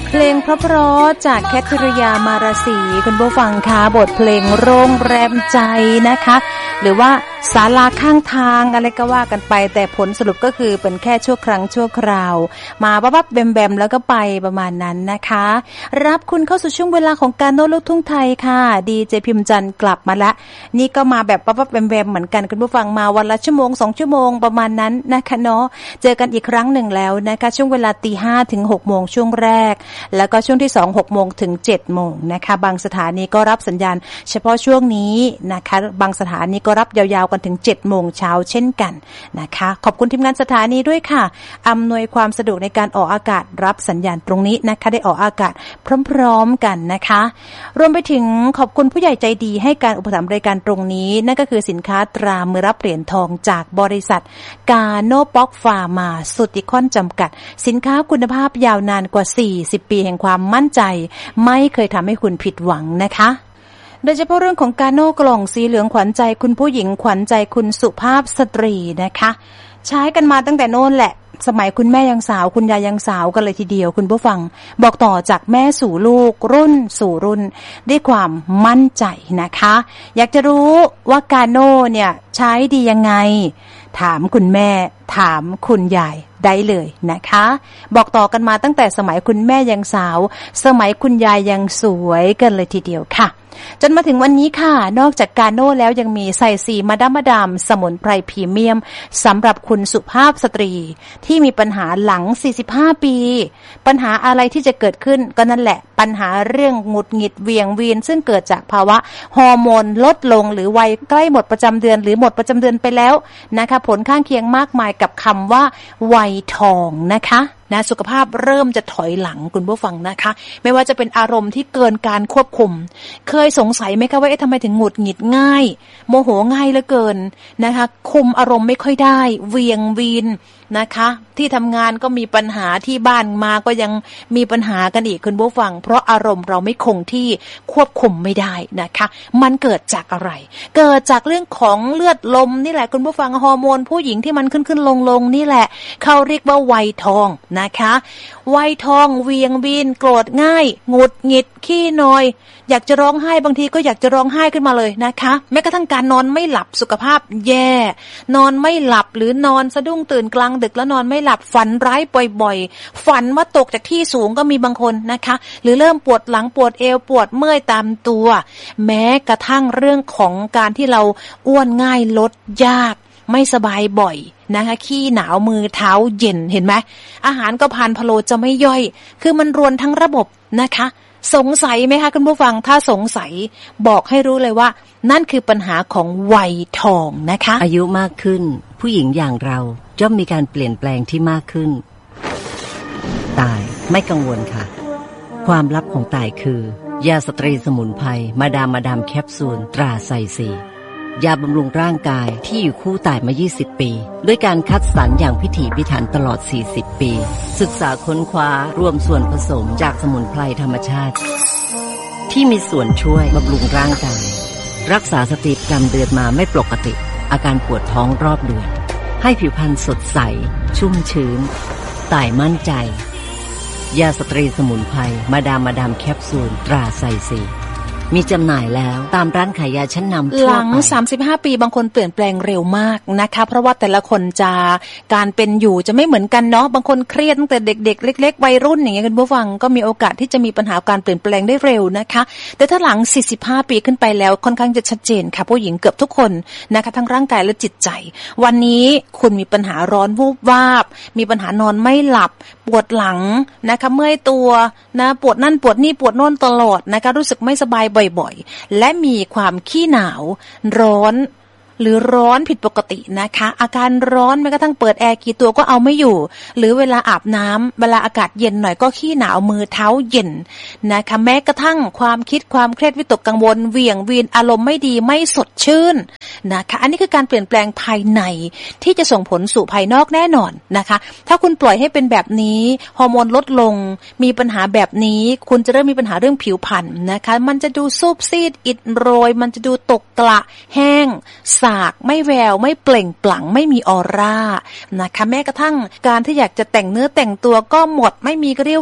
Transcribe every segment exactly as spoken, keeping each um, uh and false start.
เพลงเพราะๆจากแคทริยามาราศีคุณผู้ฟังคะบทเพลงโรงแรมใจนะคะหรือว่าศาลาข้างทางอะไรก็ว่ากันไปแต่ผลสรุปก็คือเป็นแค่ชั่วครั้งชั่วคราวมาปั๊บๆแบมๆแล้วก็ไปประมาณนั้นนะคะรับคุณเข้าสู่ช่วงเวลาของการโน้ตลูกทุ่งไทยค่ะดีเจพิมพ์จันทร์กลับมาละนี่ก็มาแบบปั๊บๆแบมๆเหมือนกันคุณผู้ฟังมาวันละชั่วโมงสองชั่วโมงประมาณนั้นนะคะเนาะเจอกันอีกครั้งหนึ่งแล้วนะคะช่วงเวลาตีห้าถึงหกโมงช่วงแรกแล้วก็ช่วงที่สอง หกโมงถึงเจ็ดโมงนะคะบางสถานีก็รับสัญญาณเฉพาะช่วงนี้นะคะบางสถานีก็รับยาวๆกันถึงเจ็ดโมงเช้าเช่นกันนะคะขอบคุณทีมงานสถานีด้วยค่ะอำนวยความสะดวกในการออกอากาศรับสัญญาณตรงนี้นะคะได้ออกอากาศพร้อมๆกันนะคะรวมไปถึงขอบคุณผู้ใหญ่ใจดีให้การอุปถัมภ์รายการตรงนี้นั่นก็คือสินค้าตรามือรับเหรียญทองจากบริษัทกาโนป๊อกฟาร์มาสุติคอนจำกัดสินค้าคุณภาพยาวนานกว่าสี่สิบปีแห่งความมั่นใจไม่เคยทำให้คุณผิดหวังนะคะโดยเฉพาะเรื่องของกาโน่กล่องสีเหลืองขวัญใจคุณผู้หญิงขวัญใจคุณสุภาพสตรีนะคะใช้กันมาตั้งแต่โน่นแหละสมัยคุณแม่ยังสาวคุณยายยังสาวกันเลยทีเดียวคุณผู้ฟังบอกต่อจากแม่สู่ลูกรุ่นสู่รุ่นด้วยความมั่นใจนะคะอยากจะรู้ว่ากาโน่เนี่ยใช้ดียังไงถามคุณแม่ถามคุณยายได้เลยนะคะบอกต่อกันมาตั้งแต่สมัยคุณแม่ยังสาวสมัยคุณยายยังสวยกันเลยทีเดียวค่ะจนมาถึงวันนี้ค่ะนอกจากกาโน่แล้วยังมีไซซีมาดามมาดามสมุนไพรพรีเมียมสำหรับคุณสุภาพสตรีที่มีปัญหาหลังสี่สิบห้าปีปัญหาอะไรที่จะเกิดขึ้นก็นั่นแหละปัญหาเรื่องหงุดหงิดเวียงวีนซึ่งเกิดจากภาวะฮอร์โมนลดลงหรือวัยใกล้หมดประจำเดือนหรือหมดประจำเดือนไปแล้วนะคะผลข้างเคียงมากมายกับคำว่าวัยทองนะคะนะสุขภาพเริ่มจะถอยหลังคุณผู้ฟังนะคะไม่ว่าจะเป็นอารมณ์ที่เกินการควบคุมเคยสงสัยไหมคะว่าเอ๊ะทำไมถึงหงุดหงิดง่ายโมโหง่ายเหลือเกินนะคะคุมอารมณ์ไม่ค่อยได้เวียงวีนนะคะที่ทำงานก็มีปัญหาที่บ้านมาก็ยังมีปัญหากันอีกคุณผู้ฟังเพราะอารมณ์เราไม่คงที่ควบคุมไม่ได้นะคะมันเกิดจากอะไรเกิดจากเรื่องของเลือดลมนี่แหละคุณผู้ฟังฮอร์โมนผู้หญิงที่มันขึ้นขึ้นลงลงนี่แหละเขาเรียกว่าวัยทองนะคะวัยทองเวียงวีนโกรธง่ายหงุดหงิดขี้นอยอยากจะร้องไห้บางทีก็อยากจะร้องไห้ขึ้นมาเลยนะคะแม้กระทั่งการนอนไม่หลับสุขภาพแย่นอนไม่หลับหรือนอนสะดุ้งตื่นกลางดึกแล้วนอนไม่หลับฝันร้ายบ่อยๆฝันว่าตกจากที่สูงก็มีบางคนนะคะหรือเริ่มปวดหลังปวดเอวปวดเมื่อยตามตัวแม้กระทั่งเรื่องของการที่เราอ้วนง่ายลดยากไม่สบายบ่อยนะคะขี้หนาวมือเท้าเย็นเห็นไหมอาหารก็ผ่านพะโล้จะไม่ย่อยคือมันรวนทั้งระบบนะคะสงสัยไหมคะคุณผู้ฟังถ้าสงสัยบอกให้รู้เลยว่านั่นคือปัญหาของวัยทองนะคะอายุมากขึ้นผู้หญิงอย่างเราย่อมมีการเปลี่ยนแปลงที่มากขึ้นตายไม่กังวลค่ะความลับของตายคือยาสตรีสมุนไพรมาดามมาดามแคปซูลตราไซซียาบำรุงร่างกายที่อยู่คู่ตายมายี่สิบปีด้วยการคัดสรรอย่างพิถีพิถันตลอดสี่สิบปีศึกษาค้นคว้ารวมส่วนผสมจากสมุนไพรธรรมชาติที่มีส่วนช่วยบำรุงร่างกายรักษาสติประจำเดือนมาไม่ปกติอาการปวดท้องรอบเดือนให้ผิวพรรณสดใสชุ่มชื้นตายมั่นใจยาสตรีสมุนไพรมาดามมาดามแคปซูลตราไซซีมีจำหน่ายแล้วตามร้านขายยาชั้นนำทั่วไปหลังสามสิบห้าปีบางคนเปลี่ยนแปลงเร็วมากนะคะเพราะว่าแต่ละคนจะการเป็นอยู่จะไม่เหมือนกันเนาะบางคนเครียดตั้งแต่เด็กๆเล็กๆวัยรุ่นอย่างเงี้ยคุณผู้ฟังก็มีโอกาสที่จะมีปัญหาการเปลี่ยนแปลงได้เร็วนะคะแต่ถ้าหลังสี่สิบห้าปีขึ้นไปแล้วค่อนข้างจะชัดเจนค่ะผู้หญิงเกือบทุกคนนะคะทั้งร่างกายและจิตใจวันนี้คุณมีปัญหาร้อนวูบวาบมีปัญหานอนไม่หลับปวดหลังนะคะเมื่อยตัวนะปวดนั่นปวดนี่ปวดโน่นตลอดนะคะรู้สึกไม่สบายบ่อยๆและมีความขี้หนาวร้อนหรือร้อนผิดปกตินะคะอาการร้อนแม้กระทั่งเปิดแอร์กี่ตัวก็เอาไม่อยู่หรือเวลาอาบน้ำเวลาอากาศเย็นหน่อยก็ขี้หนาวมือเท้าเย็นนะคะแม้กระทั่งความคิดความเครียดวิตกกังวลเหวี่ยงวีนอารมณ์ไม่ดีไม่สดชื่นนะคะอันนี้คือการเปลี่ยนแปลงภายในที่จะส่งผลสู่ภายนอกแน่นอนนะคะถ้าคุณปล่อยให้เป็นแบบนี้ฮอร์โมนลดลงมีปัญหาแบบนี้คุณจะเริ่มมีปัญหาเรื่องผิวพรรณนะคะมันจะดูซูบซีดอิดโรยมันจะดูตกกระแห้งไม่แววไม่เปล่งปลั่งไม่มีออร่านะคะแม้กระทั่งการที่อยากจะแต่งเนื้อแต่งตัวก็หมดไม่มีเรี่ยว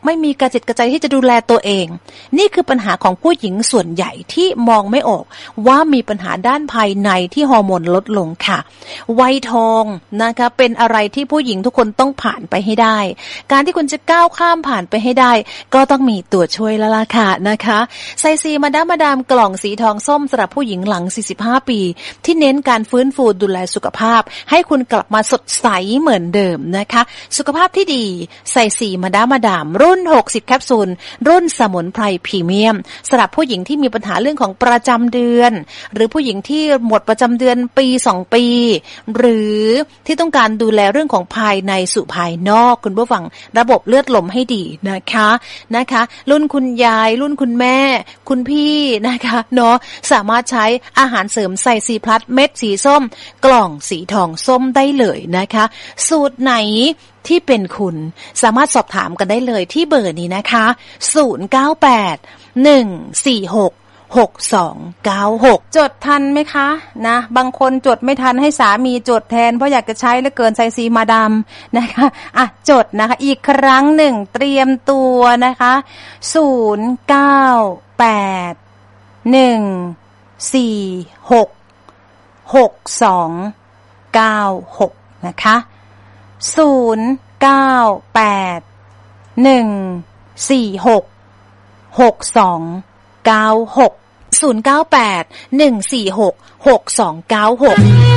ไม่มีกระจิตกระใจที่จะดูแลตัวเองนี่คือปัญหาของผู้หญิงส่วนใหญ่ที่มองไม่ออกว่ามีปัญหาด้านภายในที่ฮอร์โมนลดลงค่ะวัยทองนะคะเป็นอะไรที่ผู้หญิงทุกคนต้องผ่านไปให้ได้การที่คุณจะก้าวข้ามผ่านไปให้ได้ก็ต้องมีตัวช่วยแล้วล่ะค่ะนะคะไซซีมาดามมาดามกล่องสีทองส้มสำหรับผู้หญิงหลังสี่สิบห้าปีที่เน้นการฟื้นฟูดูแลสุขภาพให้คุณกลับมาสดใสเหมือนเดิมนะคะสุขภาพที่ดีไซซีมาดามมาดามรุ่นหกสิบแคปซูลรุ่นสมุนไพรพรีเมียมสำหรับผู้หญิงที่มีปัญหาเรื่องของประจำเดือนหรือผู้หญิงที่หมดประจำเดือนปีสองปีหรือที่ต้องการดูแลเรื่องของภายในสู่ภายนอกคุณผู้ฟังระบบเลือดลมให้ดีนะคะนะคะรุ่นคุณยายรุ่นคุณแม่คุณพี่นะคะเนาะสามารถใช้อาหารเสริมไซซีพลัสเม็ดสีส้มกล่องสีทองส้มได้เลยนะคะสูตรไหนที่เป็นคุณสามารถสอบถามกันได้เลยที่เบอร์นี้นะคะศูนย์ เก้า แปด หนึ่ง สี่ หก หก สอง เก้า หกจดทันไหมคะนะบางคนจดไม่ทันให้สามีจดแทนเพราะอยากจะใช้เหลือเกินไซซีมาดามนะคะอ่ะจดนะคะอีกครั้งหนึ่งเตรียมตัวนะคะศูนย์ เก้า แปด หนึ่ง สี่ หก หก สอง เก้า หกนะคะศูนย์ เก้า แปด หนึ่ง สี่ หก หก สอง เก้า หกศูนย์ เก้า แปด หนึ่ง สี่ หก หก สอง เก้า หก